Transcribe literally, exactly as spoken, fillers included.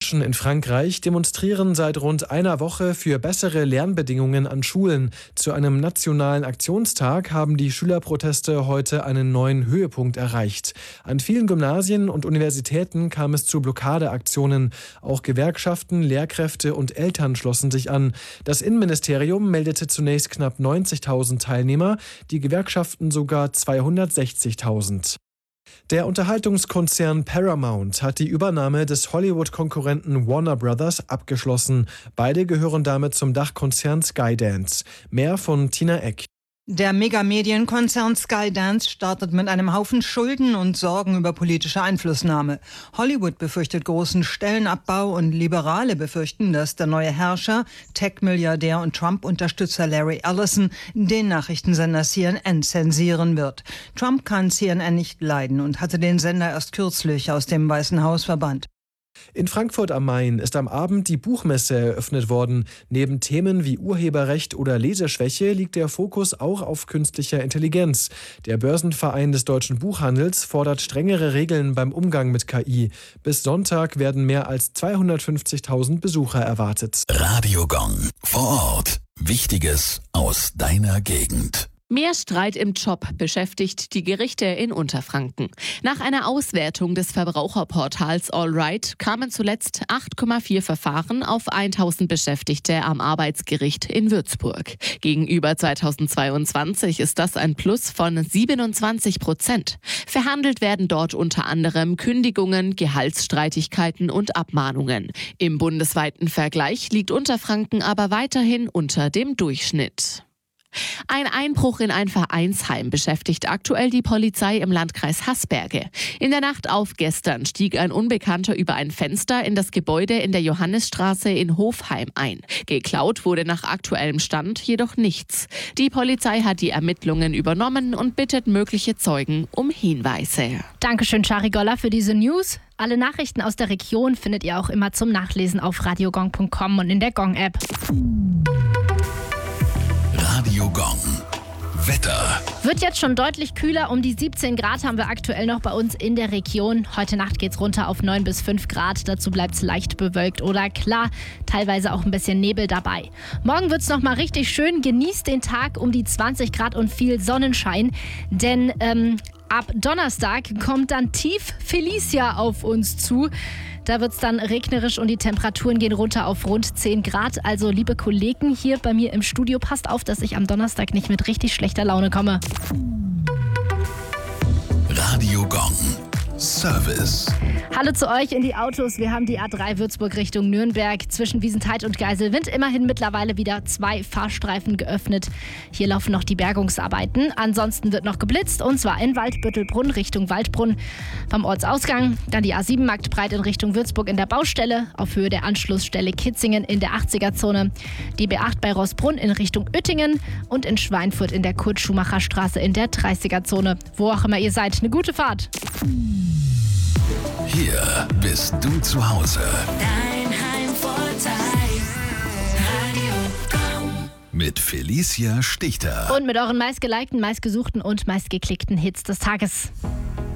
Deutschen in Frankreich demonstrieren seit rund einer Woche für bessere Lernbedingungen an Schulen. Zu einem nationalen Aktionstag haben die Schülerproteste heute einen neuen Höhepunkt erreicht. An vielen Gymnasien und Universitäten kam es zu Blockadeaktionen. Auch Gewerkschaften, Lehrkräfte und Eltern schlossen sich an. Das Innenministerium meldete zunächst knapp neunzigtausend Teilnehmer, die Gewerkschaften sogar zweihundertsechzigtausend. Der Unterhaltungskonzern Paramount hat die Übernahme des Hollywood-Konkurrenten Warner Brothers abgeschlossen. Beide gehören damit zum Dachkonzern Skydance. Mehr von Tina Eck. Der Megamedienkonzern Skydance startet mit einem Haufen Schulden und Sorgen über politische Einflussnahme. Hollywood befürchtet großen Stellenabbau und Liberale befürchten, dass der neue Herrscher, Tech-Milliardär und Trump-Unterstützer Larry Ellison den Nachrichtensender C N N zensieren wird. Trump kann C N N nicht leiden und hatte den Sender erst kürzlich aus dem Weißen Haus verbannt. In Frankfurt am Main ist am Abend die Buchmesse eröffnet worden. Neben Themen wie Urheberrecht oder Leseschwäche liegt der Fokus auch auf künstlicher Intelligenz. Der Börsenverein des deutschen Buchhandels fordert strengere Regeln beim Umgang mit K I. Bis Sonntag werden mehr als zweihundertfünfzigtausend Besucher erwartet. Radio Gong. Vor Ort. Wichtiges aus deiner Gegend. Mehr Streit im Job beschäftigt die Gerichte in Unterfranken. Nach einer Auswertung des Verbraucherportals AllRight kamen zuletzt acht Komma vier Verfahren auf tausend Beschäftigte am Arbeitsgericht in Würzburg. Gegenüber zweitausendzweiundzwanzig ist das ein Plus von siebenundzwanzig Prozent. Verhandelt werden dort unter anderem Kündigungen, Gehaltsstreitigkeiten und Abmahnungen. Im bundesweiten Vergleich liegt Unterfranken aber weiterhin unter dem Durchschnitt. Ein Einbruch in ein Vereinsheim beschäftigt aktuell die Polizei im Landkreis Haßberge. In der Nacht auf gestern stieg ein Unbekannter über ein Fenster in das Gebäude in der Johannisstraße in Hofheim ein. Geklaut wurde nach aktuellem Stand jedoch nichts. Die Polizei hat die Ermittlungen übernommen und bittet mögliche Zeugen um Hinweise. Dankeschön, Shari Goller, für diese News. Alle Nachrichten aus der Region findet ihr auch immer zum Nachlesen auf radiogong punkt com und in der Gong-App. Radio Gong. Wetter. Wird jetzt schon deutlich kühler. Um die siebzehn Grad haben wir aktuell noch bei uns in der Region. Heute Nacht geht's runter auf neun bis fünf Grad. Dazu bleibt's leicht bewölkt oder klar. Teilweise auch ein bisschen Nebel dabei. Morgen wird's noch mal richtig schön. Genießt den Tag um die zwanzig Grad und viel Sonnenschein. Denn ähm, ab Donnerstag kommt dann tief Felicia auf uns zu. Da wird es dann regnerisch und die Temperaturen gehen runter auf rund zehn Grad. Also liebe Kollegen hier bei mir im Studio, passt auf, dass ich am Donnerstag nicht mit richtig schlechter Laune komme. Radio Gong. Service. Hallo zu euch in die Autos. Wir haben die A drei Würzburg Richtung Nürnberg zwischen Wiesenthal und Geiselwind. Immerhin mittlerweile wieder zwei Fahrstreifen geöffnet. Hier laufen noch die Bergungsarbeiten. Ansonsten wird noch geblitzt und zwar in Waldbüttelbrunn Richtung Waldbrunn beim Ortsausgang. Dann die A sieben Marktbreit in Richtung Würzburg in der Baustelle auf Höhe der Anschlussstelle Kitzingen in der achtziger-Zone. Die B acht bei Rossbrunn in Richtung Uettingen und in Schweinfurt in der Kurt-Schumacher-Straße in der dreißiger-Zone. Wo auch immer ihr seid, eine gute Fahrt. Hier bist du zu Hause. Dein Heimvorteil. Radio Gong. Mit Felicia Stichter. Und mit euren meistgelikten, meistgesuchten und meistgeklickten Hits des Tages.